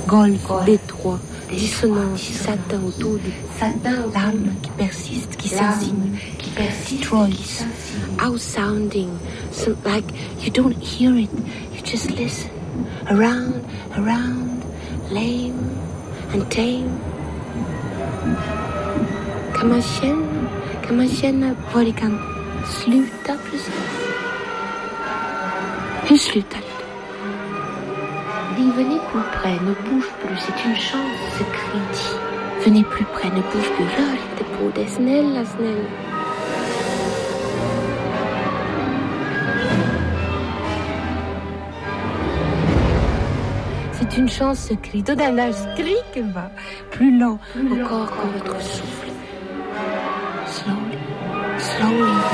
golfe, détroit, dissonance, satin autour du larmes qui persistent, qui s'insinuent, destroys, outsounding, so like you don't hear it, you just listen, around, lame and tame. Kan man känna vad det kan sluta precis? Hur slutar det? Dis, venez plus près, ne bouge plus, c'est une chance, ce cri dit. Venez plus près, ne bouge plus, rör inte på det, snälla. C'est une chance, ce cri. Tout d'un âge, skriker va. Plus lent, encore que votre souffle. Slowly.